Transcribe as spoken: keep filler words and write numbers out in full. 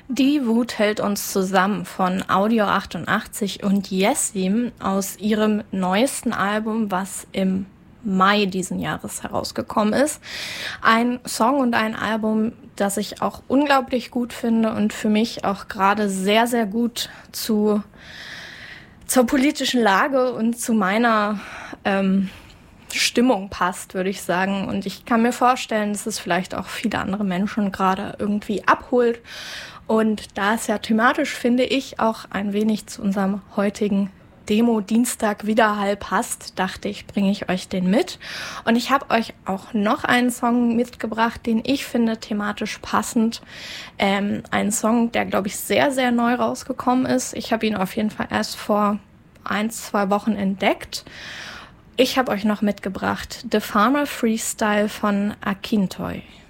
Die Wut hält uns zusammen von Audio achtundachtzig und Jessim aus ihrem neuesten Album, was im Mai diesen Jahres herausgekommen ist. Ein Song und ein Album, das ich auch unglaublich gut finde und für mich auch gerade sehr, sehr gut zu, zur politischen Lage und zu meiner ähm, Stimmung passt, würde ich sagen. Und ich kann mir vorstellen, dass es vielleicht auch viele andere Menschen gerade irgendwie abholt. Und da es ja thematisch, finde ich, auch ein wenig zu unserem heutigen Demo-Dienstag Widerhall passt, dachte ich, bringe ich euch den mit. Und ich habe euch auch noch einen Song mitgebracht, den ich finde thematisch passend. Ähm, ein Song, der, glaube ich, sehr, sehr neu rausgekommen ist. Ich habe ihn auf jeden Fall erst vor ein, zwei Wochen entdeckt. Ich habe euch noch mitgebracht The Farmer Freestyle von Akintoy.